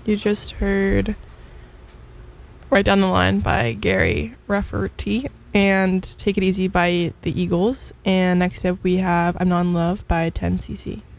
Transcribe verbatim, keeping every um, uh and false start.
You just heard Right Down the Line by Gary Rafferty and Take It Easy by the Eagles. And next up we have I'm Not in Love by ten C C.